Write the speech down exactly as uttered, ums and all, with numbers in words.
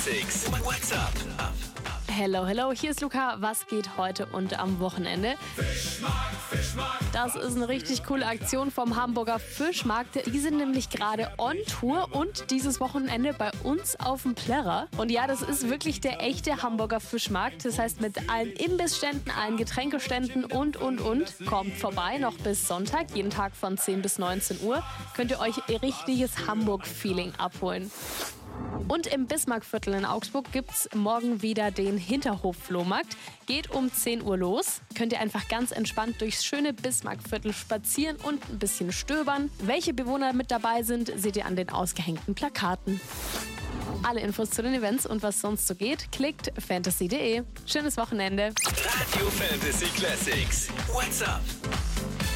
Classics. What's up? Hello, hello, hier ist Luca. Was geht heute und am Wochenende? Fischmarkt, Fischmarkt. Das ist eine richtig coole Aktion vom Hamburger Fischmarkt. Die sind nämlich gerade on Tour und dieses Wochenende bei uns auf dem Plärrer. Und ja, das ist wirklich der echte Hamburger Fischmarkt. Das heißt mit allen Imbissständen, allen Getränkeständen und, und, und. Kommt vorbei, noch bis Sonntag, jeden Tag von zehn bis neunzehn Uhr. Könnt ihr euch richtiges Hamburg-Feeling abholen. Und im Bismarckviertel in Augsburg gibt's morgen wieder den Hinterhof-Flohmarkt. Geht um zehn Uhr los. Könnt ihr einfach ganz entspannt durchs schöne Bismarckviertel spazieren und ein bisschen stöbern. Welche Bewohner mit dabei sind, seht ihr an den ausgehängten Plakaten. Alle Infos zu den Events und was sonst so geht, klickt fantasy punkt de. Schönes Wochenende. Radio Fantasy Classics. What's up?